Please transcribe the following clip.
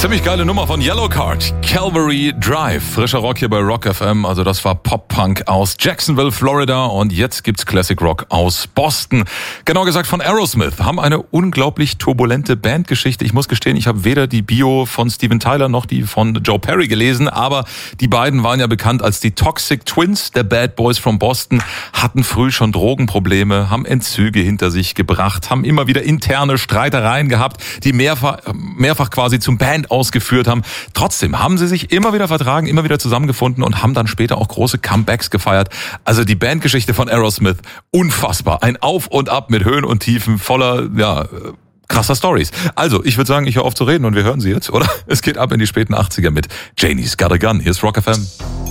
Ziemlich geile Nummer von Yellowcard, Calvary Drive. Frischer Rock hier bei Rock FM. Also das war Pop-Punk aus Jacksonville, Florida. Und jetzt gibt's Classic Rock aus Boston. Genau gesagt von Aerosmith. Haben eine unglaublich turbulente Bandgeschichte. Ich muss gestehen, ich habe weder die Bio von Steven Tyler noch die von Joe Perry gelesen. Aber die beiden waren ja bekannt als die Toxic Twins der Bad Boys from Boston. Hatten früh schon Drogenprobleme, haben Entzüge hinter sich gebracht, haben immer wieder interne Streitereien gehabt, die mehrfach quasi zum Band ausgeführt haben. Trotzdem haben sie sich immer wieder vertragen, immer wieder zusammengefunden und haben dann später auch große Comebacks gefeiert. Also die Bandgeschichte von Aerosmith, unfassbar. Ein Auf und Ab mit Höhen und Tiefen, voller, krasser Stories. Also, ich würde sagen, ich höre auf zu reden und wir hören sie jetzt, oder? Es geht ab in die späten 80er mit Janie's Got a Gun. Hier ist Rock FM.